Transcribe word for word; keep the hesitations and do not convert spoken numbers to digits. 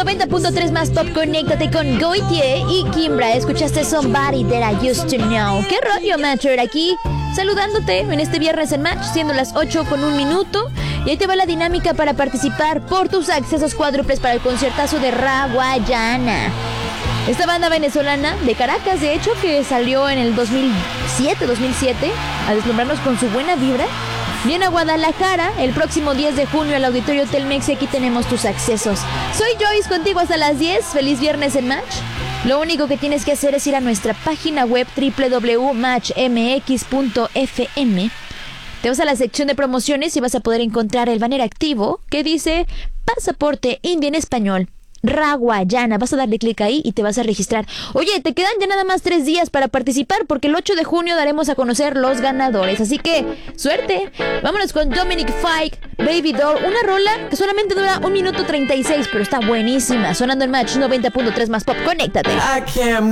noventa punto tres más pop, conéctate con Goitie y Kimbra. Escuchaste Somebody That I Used to Know. ¿Qué rollo, Matcher? Aquí saludándote en este viernes en Match, siendo las ocho con un minuto. Y ahí te va la dinámica para participar por tus accesos cuádruples para el conciertazo de Rawayana. Esta banda venezolana de Caracas, de hecho, que salió en el dos mil siete, dos mil siete a deslumbrarnos con su buena vibra. Viene a Guadalajara el próximo diez de junio al Auditorio Telmex y aquí tenemos tus accesos. Soy Joyce, contigo hasta las diez. Feliz viernes en Match. Lo único que tienes que hacer es ir a nuestra página web doble u doble u doble u punto match m x punto f m. Te vas a la sección de promociones y vas a poder encontrar el banner activo que dice Pasaporte Indie en español. Rawayana, vas a darle clic ahí y te vas a registrar. Oye, te quedan ya nada más tres días para participar porque el ocho de junio daremos a conocer los ganadores, así que suerte. Vámonos con Dominic Fike, Baby Doll, una rola que solamente dura un minuto treinta y seis, pero está buenísima, sonando en Match noventa punto tres más pop. Conéctate.